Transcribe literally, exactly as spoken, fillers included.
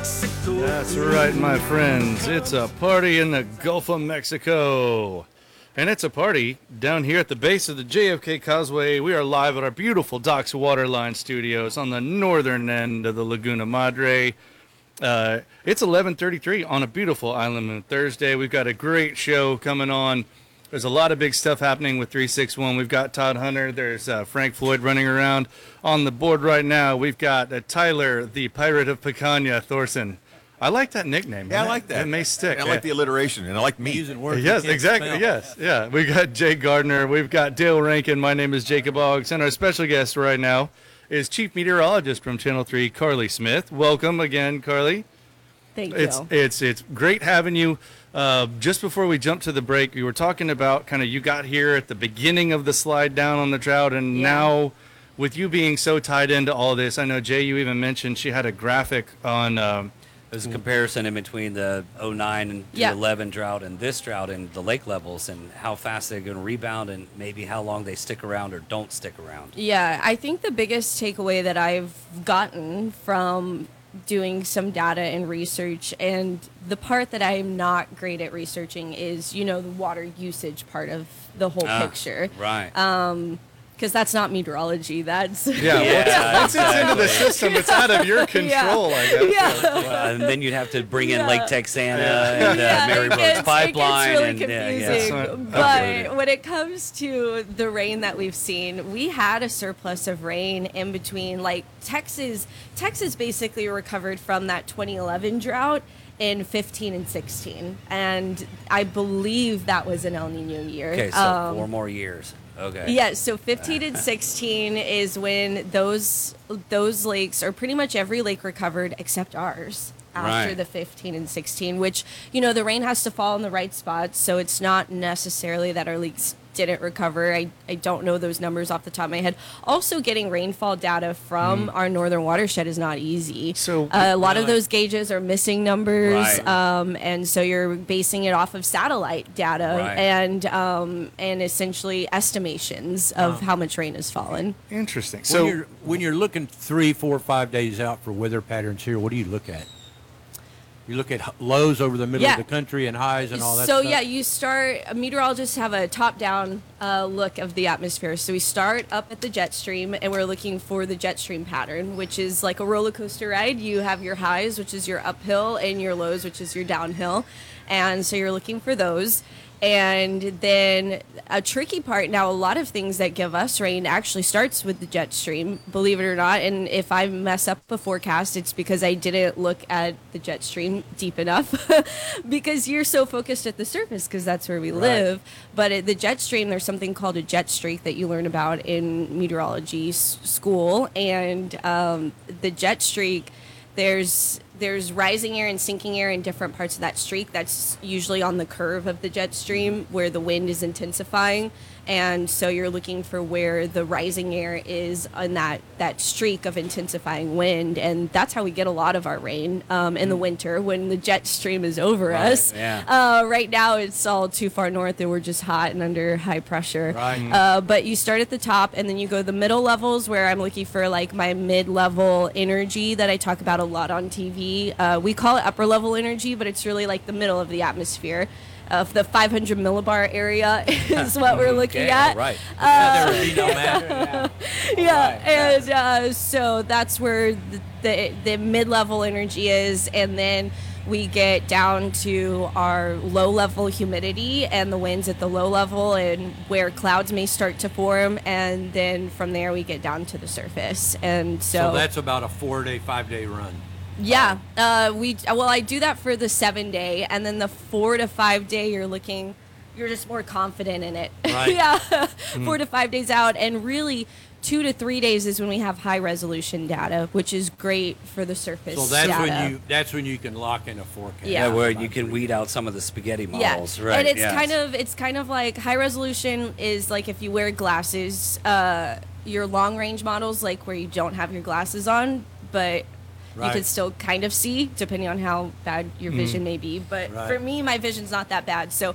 Mexico. That's right, my friends. It's a party in the Gulf of Mexico. And it's a party down here at the base of the J F K Causeway. We are live at our beautiful Docks Waterline Studios on the northern end of the Laguna Madre. Uh, it's eleven thirty-three on a beautiful Island Moon Thursday. We've got a great show coming on. There's a lot of big stuff happening with three sixty-one. We've got Todd Hunter. There's uh, Frank Floyd running around on the board right now. We've got uh, Tyler, the Pirate of Picanha, Thorson. I like that nickname. Yeah, man. I like that. It may stick. And I like the alliteration, and I like me. Using words. Yes, you can't exactly. spell. Yes, yeah. We got Jay Gardner. We've got Dale Rankin. My name is Jacob Oggs, and our special guest right now is Chief Meteorologist from Channel three, Carly Smith. Welcome again, Carly. Thank It's you. it's it's great having you. Uh, just before we jump to the break, we were talking about kind of you got here at the beginning of the slide down on the drought, and Yeah. now with you being so tied into all this, I know Jay, you even mentioned she had a graphic on. Um, There's a comparison in between the oh nine and the Yeah. eleven drought and this drought and the lake levels and how fast they're going to rebound and maybe how long they stick around or don't stick around. Yeah, I think the biggest takeaway that I've gotten from doing some data and research, and the part that I'm not great at researching is, you know, the water usage part of the whole Ah, picture. Right. Um, because that's not meteorology. That's yeah, Yeah, once, once it's into the exactly. system, it's out of your control, I guess. Yeah. Well, and then you'd have to bring in Yeah. Lake Texana Yeah. and uh, Yeah, Mary it Brooks gets, Pipeline. It gets really and, yeah, confusing. yeah. That's right. But Absolutely. when it comes to the rain that we've seen, we had a surplus of rain in between. Like Texas, Texas basically recovered from that twenty eleven drought in fifteen and sixteen, and I believe that was an El Nino year. Okay, so Um, four more years. Okay. Yeah, so fifteen and sixteen is when those those lakes, or pretty much every lake, recovered except ours after Right. the fifteen and sixteen, which, you know, the rain has to fall in the right spots, so it's not necessarily that our lakes didn't recover. I, I don't know those numbers off the top of my head. Also, getting rainfall data from our northern watershed is not easy. So- uh, a lot of Really? those gauges are missing numbers, Right. um, and so you're basing it off of satellite data Right. and um, and essentially estimations of how much rain has fallen. Interesting. When So you're when you're looking three, four, five days out for weather patterns here, what do you look at? You look at h- lows over the middle Yeah. of the country and highs and all that So stuff? yeah, you start. Meteorologists have a top-down uh, look of the atmosphere. So we start up at the jet stream, and we're looking for the jet stream pattern, which is like a roller coaster ride. You have your highs, which is your uphill, and your lows, which is your downhill, and so you're looking for those. And then a tricky part, now a lot of things that give us rain actually starts with the jet stream, believe it or not. And if I mess up a forecast, it's because I didn't look at the jet stream deep enough because you're so focused at the surface because that's where we live. But at the jet stream, there's something called a jet streak that you learn about in meteorology s- school. And um, the jet streak, there's there's rising air and sinking air in different parts of that streak. That's usually on the curve of the jet stream where the wind is intensifying. And so you're looking for where the rising air is on that, that streak of intensifying wind. And that's how we get a lot of our rain um, in the winter when the jet stream is over Right, us. yeah. Uh, right now it's all too far north and we're just hot and under high pressure. Right. Uh, but you start at the top and then you go to the middle levels where I'm looking for like my mid-level energy that I talk about a lot on T V. Uh, we call it upper level energy, but it's really like the middle of the atmosphere. Of the five hundred millibar area is what we're looking Okay, at. right. Yeah, there would be no matter. Yeah, and uh, so that's where the, the, the mid-level energy is, and then we get down to our low-level humidity and the winds at the low level and where clouds may start to form, and then from there we get down to the surface. And so, So that's about a four-day, five-day run. yeah, uh, we well I do that for the seven day, and then the four to five day you're looking, you're just more confident in it. Right. Yeah, four to five days out, and really two to three days is when we have high resolution data, which is great for the surface So that's data. when you that's when you can lock in a forecast. Yeah. Yeah, where you can weed out some of the spaghetti models, yeah. right? And it's yes. kind of it's kind of like high resolution is like if you wear glasses, uh, your long range models like where you don't have your glasses on, but you Right. can still kind of see depending on how bad your vision may be. But Right. for me, my vision's not that bad. So